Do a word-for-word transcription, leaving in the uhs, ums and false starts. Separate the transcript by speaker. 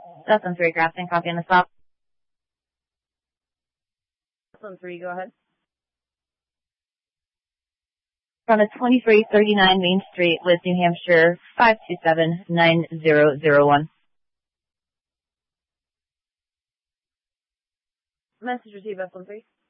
Speaker 1: That's on three, Grafton. Copy on the stop.
Speaker 2: That's on three, go ahead.
Speaker 1: From a twenty-three thirty-nine Main Street with New Hampshire, five two seven nine zero zero one.
Speaker 2: Message received, S one three.